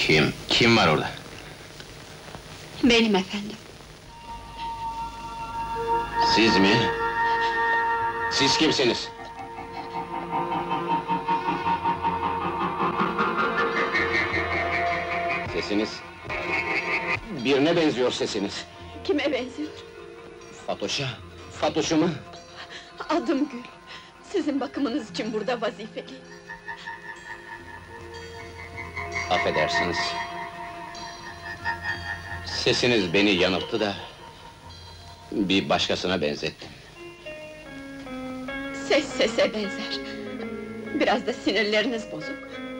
Kim var orada? Benim efendim. Siz mi? Siz kimsiniz? Sesiniz... birine benziyor sesiniz. Kime benziyor? Fatoş'a, Fatoş'u mu? Adım Gül. Sizin bakımınız için burada vazifeliyim. Affedersiniz. Sesiniz beni yanılttı da... bir başkasına benzettim. Ses sese benzer. Biraz da sinirleriniz bozuk.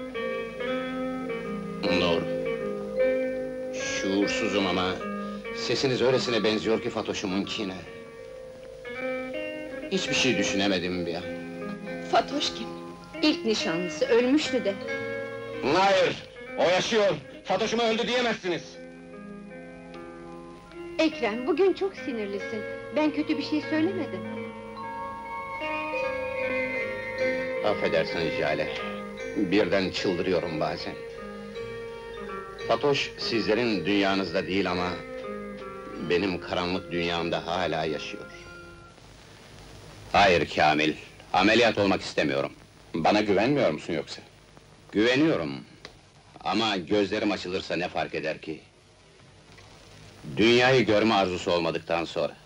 Doğru. Şuursuzum ama... sesiniz öylesine benziyor ki Fatoş'umunkine. Hiçbir şey düşünemedim bir an. Fatoş kim? İlk nişanlısı ölmüştü de. Hayır! O yaşıyor! Fatoş'uma öldü diyemezsiniz! Ekrem, bugün çok sinirlisin. Ben kötü bir şey söylemedim. Affedersiniz Jale. Birden çıldırıyorum bazen. Fatoş, sizlerin dünyanızda değil ama... benim karanlık dünyamda hala yaşıyor. Hayır Kamil, ameliyat olmak istemiyorum. Bana güvenmiyor musun yoksa? Güveniyorum. Ama gözlerim açılırsa ne fark eder ki? Dünyayı görme arzusu olmadıktan sonra.